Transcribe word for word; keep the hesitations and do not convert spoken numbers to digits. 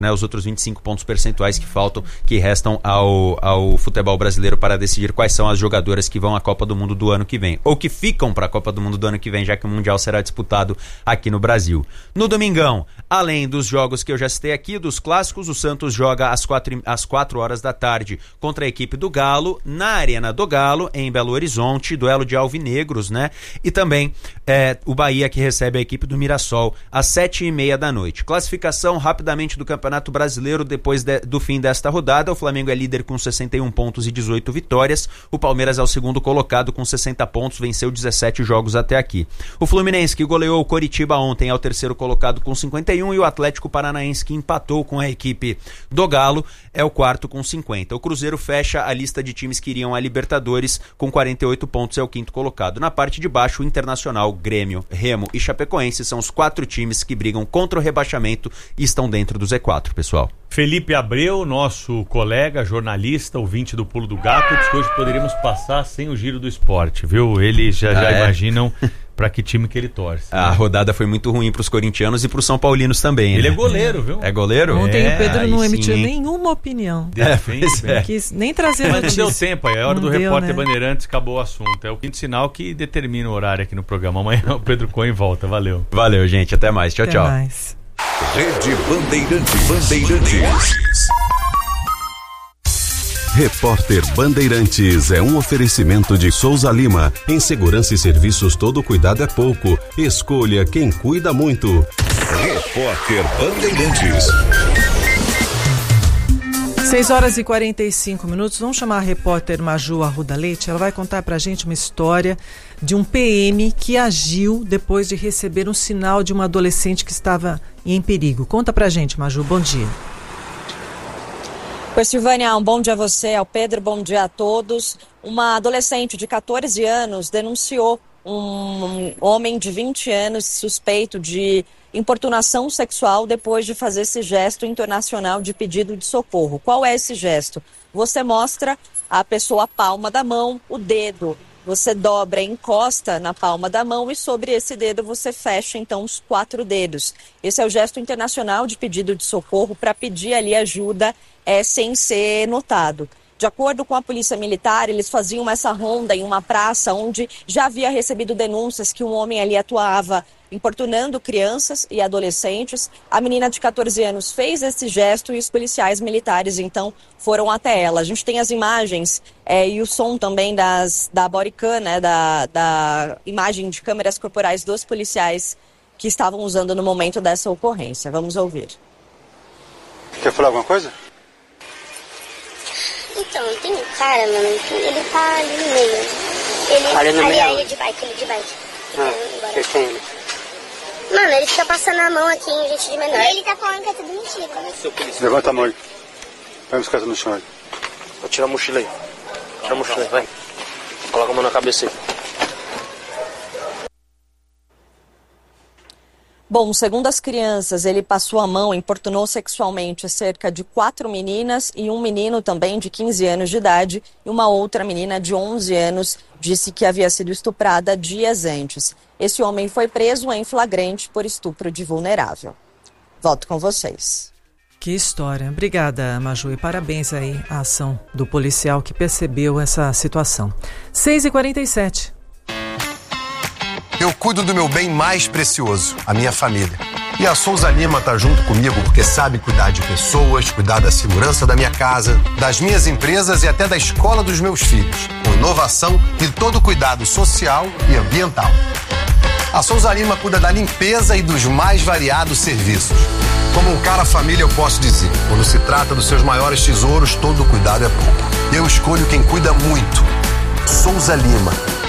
né, os outros vinte e cinco pontos percentuais que faltam, que restam ao, ao futebol brasileiro para decidir quais são as jogadoras que vão à Copa do Mundo do ano que vem, ou que ficam para a Copa do Mundo do ano que vem, já que o Mundial será disputado aqui no Brasil. No domingão, além dos jogos que eu já citei aqui, dos clássicos, o Santos joga às quatro, às quatro horas da tarde contra a equipe do Galo, na Arena do Galo, em Belo Horizonte, duelo de alvinegros, né? E também é, o Bahia, que recebe a equipe do Mirassol às sete e meia da noite. Classificação rapidamente do Campeonato Brasileiro depois de, do fim desta rodada. O Flamengo é líder com sessenta e um pontos e dezoito vitórias. O Palmeiras é o segundo colocado com sessenta pontos, venceu dezessete jogos até aqui. O Fluminense, que goleou o Coritiba ontem, é o terceiro colocado com cinquenta e um, e o Atlético Paranaense, que empatou com a equipe do Galo, é o quarto com cinquenta. O Cruzeiro fecha a lista de times que iriam à Libertadores com quarenta e oito pontos, é o quinto colocado. Na parte de baixo, o Internacional, Grêmio, Remo e Chapecoense são os quatro times que brigam contra o rebaixamento e estão dentro do Z quatro. Pessoal. Felipe Abreu, nosso colega, jornalista, ouvinte do Pulo do Gato, diz que hoje poderíamos passar sem o Giro do Esporte, viu? Eles já, já ah, é? imaginam para que time que ele torce. A né? rodada foi muito ruim para os corintianos e para os são paulinos também. Ele né? é goleiro, viu? É goleiro? Ontem é, o Pedro não emitiu sim. nenhuma opinião. Defende, é, não quis nem trazer Mas notícia. não deu tempo, é hora não do deu, repórter né? Bandeirantes, acabou o assunto. É o quinto sinal que determina o horário aqui no programa. Amanhã o Pedro Cohen volta, valeu. Valeu, gente, até mais, tchau, até tchau. Mais. Rede Bandeirantes. Bandeirantes. Repórter Bandeirantes é um oferecimento de Souza Lima. Em segurança e serviços, todo cuidado é pouco. Escolha quem cuida muito. Repórter Bandeirantes. seis horas e quarenta e cinco minutos. Vamos chamar a repórter Maju Arruda Leite. Ela vai contar pra gente uma história de um P M que agiu depois de receber um sinal de uma adolescente que estava em perigo. Conta pra gente, Maju. Bom dia. Oi, Silvânia, um bom dia a você, ao Pedro, bom dia a todos. Uma adolescente de catorze anos denunciou um homem de vinte anos suspeito de importunação sexual depois de fazer esse gesto internacional de pedido de socorro. Qual é esse gesto? Você mostra a pessoa a palma da mão, o dedo. Você dobra, encosta na palma da mão e sobre esse dedo você fecha então os quatro dedos. Esse é o gesto internacional de pedido de socorro para pedir ali ajuda é, sem ser notado. De acordo com a Polícia Militar, eles faziam essa ronda em uma praça onde já havia recebido denúncias que um homem ali atuava importunando crianças e adolescentes. A menina de catorze anos fez esse gesto e os policiais militares, então, foram até ela. A gente tem as imagens é, e o som também das, da bodycam, né, da, da imagem de câmeras corporais dos policiais que estavam usando no momento dessa ocorrência. Vamos ouvir. Quer falar alguma coisa? Então, tem um cara, mano, ele tá ali no meio. Ele, ali no meio? Ali, ele de bike, ele de bike. Ah, que tem ele? Mano, ele fica passando a mão aqui em gente de menor. E ele tá falando que é tudo mentira. Levanta a mão aí. Vai me esquecer no chão aí. Vou tirar a mochila aí. Tira a mochila aí, vai. Coloca a mão na cabeça aí. Bom, segundo as crianças, ele passou a mão, importunou sexualmente cerca de quatro meninas e um menino também de quinze anos de idade e uma outra menina de onze anos disse que havia sido estuprada dias antes. Esse homem foi preso em flagrante por estupro de vulnerável. Volto com vocês. Que história. Obrigada, Maju, e parabéns aí à ação do policial que percebeu essa situação. seis e quarenta e sete. Eu cuido do meu bem mais precioso, a minha família. E a Souza Lima tá junto comigo porque sabe cuidar de pessoas, cuidar da segurança da minha casa, das minhas empresas e até da escola dos meus filhos, com inovação e todo cuidado social e ambiental. A Souza Lima cuida da limpeza e dos mais variados serviços. Como um cara família eu posso dizer, quando se trata dos seus maiores tesouros, todo cuidado é pouco. Eu escolho quem cuida muito. Souza Lima.